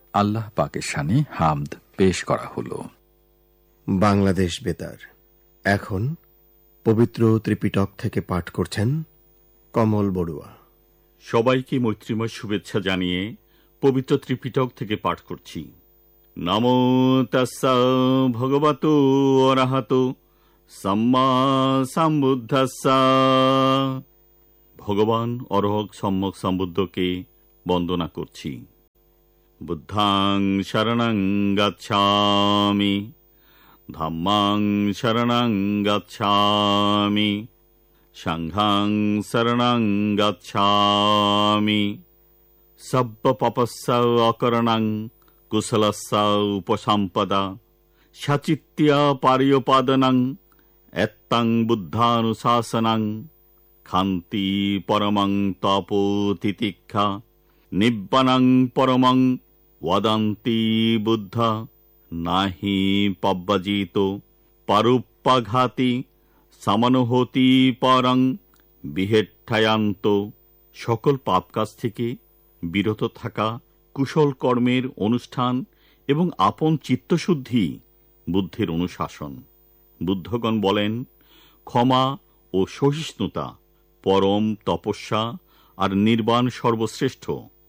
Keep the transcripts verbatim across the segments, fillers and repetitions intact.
আল্লাহ পাকের শানে হামদ পেশ করা হলো। বাংলাদেশ বেতার এখন পবিত্র ত্রিপিটক থেকে পাঠ করছেন কমল বড়ুয়া। সবাইকে মৈত্রীময় শুভেচ্ছা জানিয়ে পবিত্র ত্রিপিটক থেকে পাঠ করছি। নমো তাস্সা ভগবতো অরহতো সাম্মা সাম্বুদ্ধাস্সা। ভগবান অরহৎ সম্যক সম্বুদ্ধকে বন্দনা করছি। বুদ্ধাং শরণং গচ্ছামি, ধাম্মাং শরণং গচ্ছামি, সংঘাং শরণং গচ্ছামি। সব্য পাপস্য অকরণং কুশলস্য উপসম্পদা, সচিত্য়া পারিয়োপাদনং এত্তং বুদ্ধানুশাসনং। খান্তি পরমং তপো তিতিক্ষা, নিব্বানং পরমং ওয়াদান্তি বুদ্ধা। নাহি পব্বজিত পারুপ্পাঘাতি, সামানুহতি পরং বিহেট্ঠায়ান্ত। সকল পাপ কাজ থেকে বিরত থাকা, কুশল কর্মের অনুষ্ঠান এবং আপন চিত্তশুদ্ধি বুদ্ধের অনুশাসন। বুদ্ধগণ বলেন, ক্ষমা ও সহিষ্ণুতা পরম তপস্যা আর নির্বাণ সর্বশ্রেষ্ঠ।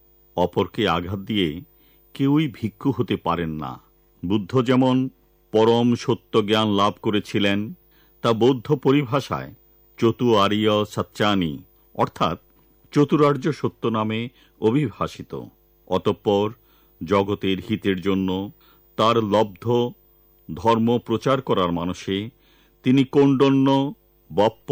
অপরকে আঘাত দিয়ে কেউই ভিক্ষু হতে পারেন না। বুদ্ধ যেমন পরম সত্য জ্ঞান লাভ করেছিলেন, তা বৌদ্ধ পরিভাষায় চতুরার্য সত্যানি অর্থাৎ চতুরার্য সত্য নামে অভিভাষিত। অতঃপর জগতের হিতের জন্য তার লব্ধ ধর্ম প্রচার করার মানসে তিনি কৌণ্ডন্য, বপ্প,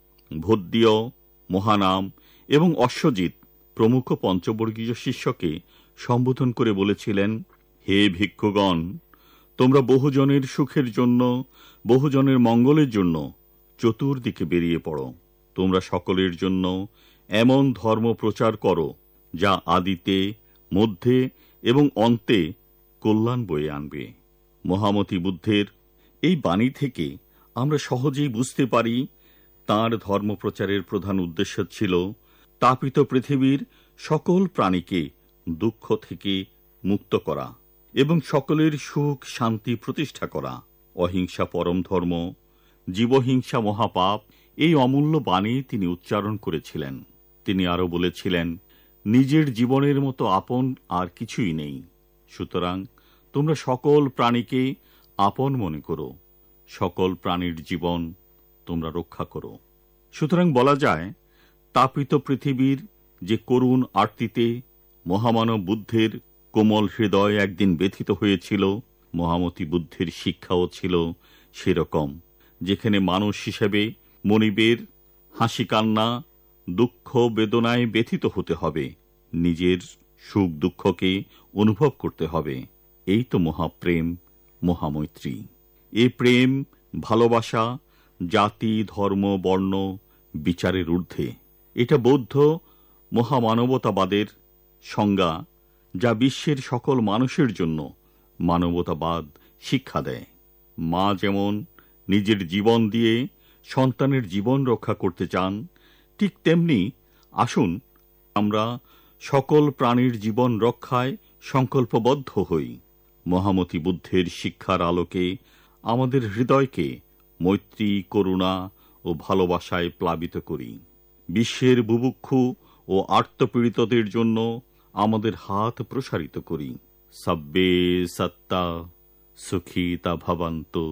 ভদ্য, মহানাম এবং অশ্বজিৎ প্রমুখ পঞ্চবর্গীয় শিষ্যকে সম্বোধন করে বলেছিলেন, হে ভিক্ষুগণ, তোমরা বহুজনের সুখের জন্য, বহুজনের মঙ্গলের জন্য চতুর্দিকে বেরিয়ে পড়ো। তোমরা সকলের জন্য এমন ধর্ম প্রচার করো যা আদিতে, মধ্যে এবং অন্তে কল্যাণ বয়ে আনবে। মহামতি বুদ্ধের এই বাণী থেকে আমরা সহজেই বুঝতে পারি তাঁর ধর্মপ্রচারের প্রধান উদ্দেশ্য ছিল তাপিত পৃথিবীর সকল প্রাণীকে দুঃখ থেকে মুক্ত করা এবং সকলের সুখ শান্তি প্রতিষ্ঠা করা। অহিংসা পরম ধর্ম, জীবহিংসা মহাপাপ, এই অমূল্য বাণী তিনি উচ্চারণ করেছিলেন। তিনি আরো বলেছিলেন, নিজের জীবনের মতো আপন আর কিছুই নেই, সুতরাং তোমরা সকল প্রাণীকে আপন মনে করো, সকল প্রাণীর জীবন তোমরা রক্ষা করো। সুতরাং বলা যায়, তাপিত পৃথিবীর যে করুণ আরতিতে মহামানব বুদ্ধের কোমল হৃদয় একদিন ব্যথিত হয়েছিল, মহামতি বুদ্ধের শিক্ষাও ছিল সেরকম, যেখানে মানুষ হিসেবে মনিবের হাসি কান্না, দুঃখ বেদনায় ব্যথিত হতে হবে, নিজের সুখ দুঃখকে অনুভব করতে হবে। এই তো মহাপ্রেম, মহামৈত্রী। এ প্রেম ভালোবাসা জাতি, ধর্ম, বর্ণ বিচারের ঊর্ধ্বে। এটা বৌদ্ধ মহামানবতাবাদের সংজ্ঞা, যা বিশ্বের সকল মানুষের জন্য মানবতাবাদ শিক্ষা দেয়। মা যেমন নিজের জীবন দিয়ে সন্তানের জীবন রক্ষা করতে চান, ঠিক তেমনি আসুন আমরা সকল প্রাণীর জীবন রক্ষায় সংকল্পবদ্ধ হই। মহামতি বুদ্ধের শিক্ষার আলোকে আমাদের হৃদয়কে মৈত্রী, করুণা ও ভালোবাসায় প্লাবিত করি। বিশ্বের বুভুক্ষু ও আর্তপীড়িতদের জন্য আমাদের হাত প্রসারিত করি। সব্বে সত্তা সুখিতা ভবন্তু,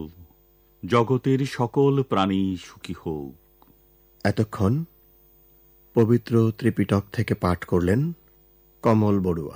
জগতের সকল প্রাণী সুখী হোক। এতক্ষণ পবিত্র ত্রিপিটক থেকে পাঠ করলেন কমল বড়ুয়া।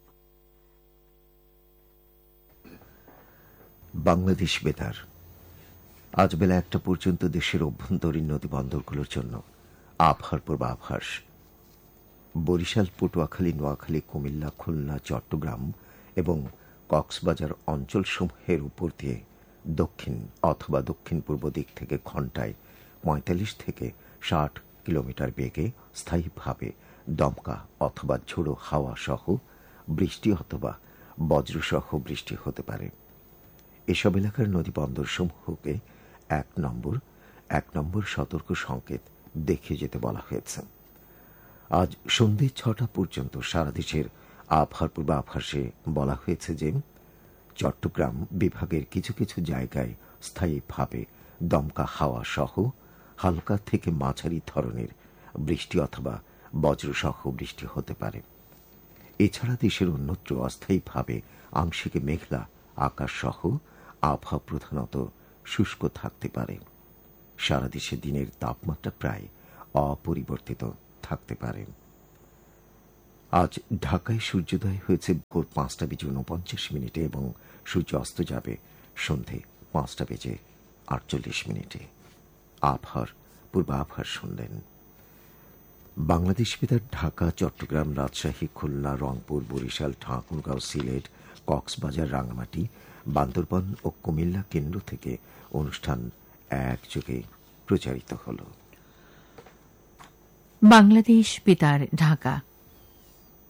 বাংলাদেশ বেতার আজ বেলা একটা পর্যন্ত দেশের অভ্যন্তরীণ নদী বন্দরগুলোর জন্য আবহাওয়ার পূর্বাভাস। বরিশাল, পটুয়াখালী, নোয়াখালী, কুমিল্লা, খুলনা, চট্টগ্রাম এবং কক্সবাজার অঞ্চলসমূহের উপর দিয়ে দক্ষিণ অথবা দক্ষিণ পূর্ব দিক থেকে ঘণ্টায় পঁয়তাল্লিশ থেকে ষাট কিলোমিটার বেগে স্থায়ীভাবে দমকা অথবা ঝোড়ো হাওয়া সহ বৃষ্টি অথবা বজ্রসহ বৃষ্টি হতে পারে। এসব এলাকার নদী বন্দরসমূহকে এক নম্বর এক নম্বর সতর্ক সংকেত দেখে যেতে বলা হয়েছে। আজ সন্ধ্যে ছটা পর্যন্ত সারা দেশের আবহাওয়ার পূর্বাভাসে বলা হয়েছে যে চট্টগ্রাম বিভাগের কিছু কিছু জায়গায় স্থায়ীভাবে দমকা হাওয়া সহ হালকা থেকে মাঝারি ধরনের বৃষ্টি অথবা বজ্রসহ বৃষ্টি হতে পারে। এছাড়া দেশের অন্যত্র অস্থায়ীভাবে আংশিক মেঘলা আকাশ সহ আবহাওয়া প্রধানত শুষ্ক থাকতে পারে। সারা দেশে দিনের তাপমাত্রা প্রায় অপরিবর্তিত থাকতে পারে। আজ ঢাকায় সূর্যোদয় হয়েছে ভোর পাঁচটা বেজে উনপঞ্চাশ মিনিটে এবং সূর্য অস্ত যাবে সন্ধে পাঁচটা বেজে আটচল্লিশ মিনিটে। আবহাওয়ার পূর্বাভাস শুনলেন। বাংলাদেশ বেতার ঢাকা, চট্টগ্রাম, রাজশাহী, খুলনা, রংপুর, বরিশাল, ঠাকুরগাঁও, সিলেট, কক্সবাজার, রাঙামাটি, বান্দরবান ও কুমিল্লা কেন্দ্র থেকে অনুষ্ঠান একযোগে প্রচারিত হল। বাংলাদেশ বেতার ঢাকা।